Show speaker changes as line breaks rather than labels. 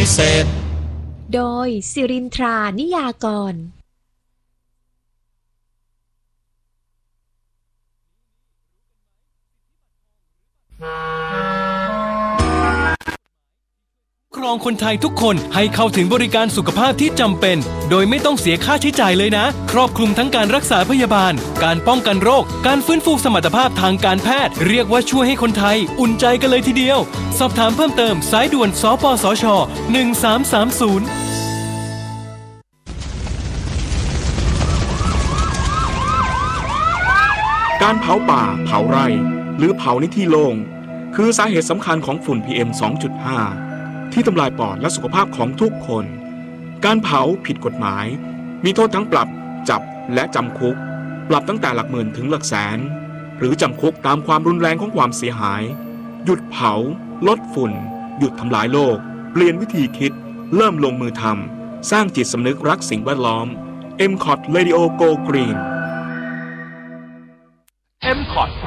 พิเศษ
โดยสิรินทรานิยากร
ครองคนไทยทุกคนให้เข้าถึงบริการสุขภาพที่จำเป็นโดยไม่ต้องเสียค่าใช้จ่ายเลยนะครอบคลุมทั้งการรักษาพยาบาลการป้องกันโรคการฟื้นฟูสมรรถภาพทางการแพทย์เรียกว่าช่วยให้คนไทยอุ่นใจกันเลยทีเดียวสอบถามเพิ่มเติมสายด่วนสปสช1330
การเผาป่าเผาไร่หรือเผาในที่โล่งคือสาเหตุสำคัญของฝุ่น PM 2.5 ที่ทำลายปอดและสุขภาพของทุกคนการเผาผิดกฎหมายมีโทษทั้งปรับจับและจำคุกปรับตั้งแต่หลักหมื่นถึงหลักแสนหรือจำคุกตามความรุนแรงของความเสียหายหยุดเผาลดฝุ่นหยุดทำลายโลกเปลี่ยนวิธีคิดเริ่มลงมือทำสร้างจิตสำนึกรักสิ่งแวดล้อม MCOT Radio Go Green
MCOT